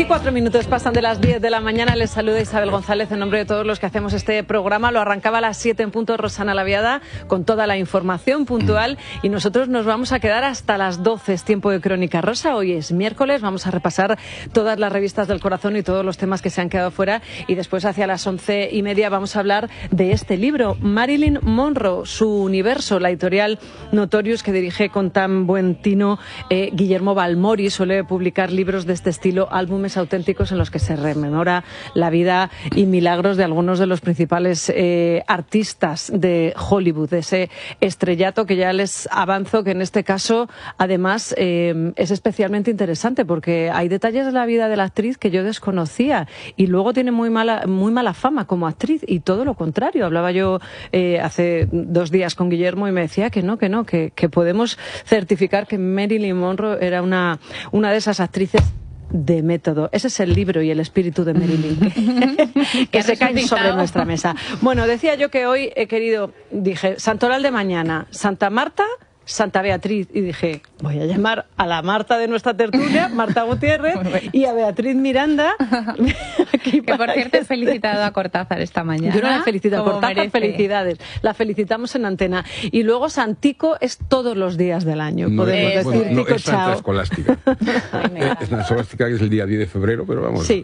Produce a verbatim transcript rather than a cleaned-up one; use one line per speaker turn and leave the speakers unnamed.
veinticuatro minutos pasan de las diez de la mañana. Les saluda Isabel González en nombre de todos los que hacemos este programa. Lo arrancaba a las siete en punto Rosana Laviada con toda la información puntual y nosotros nos vamos a quedar hasta las doce. Es tiempo de Crónica Rosa. Hoy es miércoles. Vamos a repasar todas las revistas del corazón y todos los temas que se han quedado fuera. Y después, hacia las once y media, vamos a hablar de este libro, Marilyn Monroe, su universo, la editorial Notorious, que dirige con tan buen tino eh, Guillermo Balmori. Suele publicar libros de este estilo, álbumes auténticos en los que se rememora la vida y milagros de algunos de los principales eh, artistas de Hollywood, de ese estrellato que ya les avanzo que en este caso además eh, es especialmente interesante porque hay detalles de la vida de la actriz que yo desconocía y luego tiene muy mala, muy mala fama como actriz y todo lo contrario. Hablaba yo eh, hace dos días con Guillermo y me decía que no, que no, que, que podemos certificar que Marilyn Monroe era una, una de esas actrices de método. Ese es el libro y el espíritu de Marilyn que, que se caen sobre nuestra mesa. Bueno, decía yo que hoy he querido, dije, Santoral de mañana, Santa Marta, Santa Beatriz, y dije, voy a llamar a la Marta de nuestra tertulia, Marta Gutiérrez, y a Beatriz Miranda.
Que por cierto he felicitado a Cortázar esta mañana.
Yo no la he felicitado, a Cortázar merece. Felicidades. La felicitamos en antena. Y luego Santico es todos los días del año,
no,
podemos
es,
decir.
bueno, no,
Tico,
es Santa
chao.
Escolástica. Es Santa Escolástica, que es el día diez de febrero, pero vamos.
Sí,